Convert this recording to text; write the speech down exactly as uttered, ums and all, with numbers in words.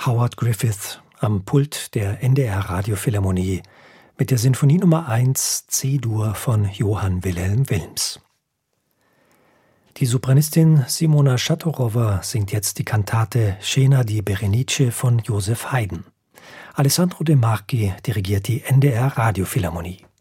Howard Griffith am Pult der N D R Radiophilharmonie mit der Sinfonie Nummer eins C-Dur von Johann Wilhelm Wilms. Die Sopranistin Simona Schattorowa singt jetzt die Kantate Scena di Berenice von Joseph Haydn. Alessandro De Marchi dirigiert die N D R Radiophilharmonie.